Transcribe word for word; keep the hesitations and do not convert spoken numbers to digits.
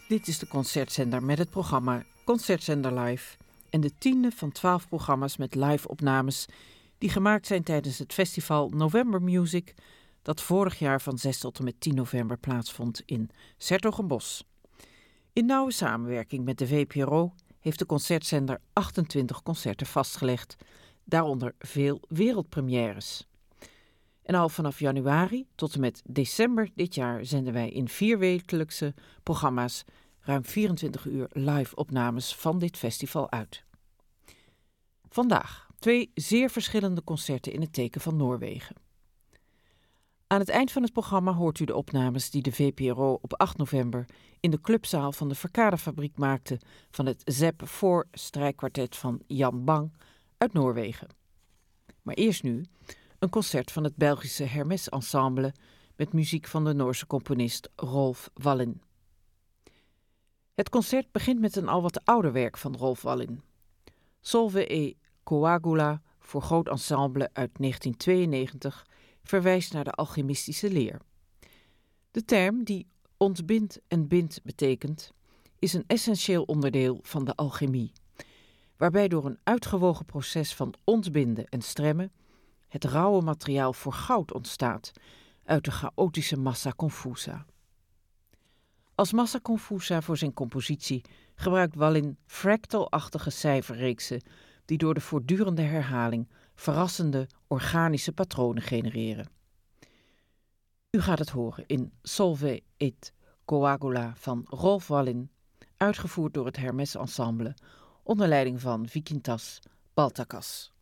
Dit is de Concertzender met het programma Concertzender Live en de tiende van twaalf programma's met live-opnames die gemaakt zijn tijdens het festival November Music dat vorig jaar van zes tot en met tien november plaatsvond in 's-Hertogenbosch. In nauwe samenwerking met de V P R O heeft de Concertzender achtentwintig concerten vastgelegd, daaronder veel wereldpremières. En al vanaf januari tot en met december dit jaar zenden wij in vier wekelijkse programma's ruim vierentwintig uur live-opnames van dit festival uit. Vandaag twee zeer verschillende concerten in het teken van Noorwegen. Aan het eind van het programma hoort u de opnames die de V P R O op acht november in de clubzaal van de Verkadefabriek maakte van het Zepp vier strijkkwartet van Jan Bang uit Noorwegen. Maar eerst nu een concert van het Belgische Hermes Ensemble met muziek van de Noorse componist Rolf Wallin. Het concert begint met een al wat ouder werk van Rolf Wallin. Solve e Coagula voor groot ensemble uit negentien tweeënnegentig verwijst naar de alchemistische leer. De term, die ontbindt en bindt betekent, is een essentieel onderdeel van de alchemie, waarbij door een uitgewogen proces van ontbinden en stremmen het rauwe materiaal voor goud ontstaat uit de chaotische massa confusa. Als massa confusa voor zijn compositie gebruikt Wallin fractal-achtige cijferreeksen die door de voortdurende herhaling verrassende organische patronen genereren. U gaat het horen in Solve et Coagula van Rolf Wallin, uitgevoerd door het Hermes Ensemble onder leiding van Vykintas Baltakas.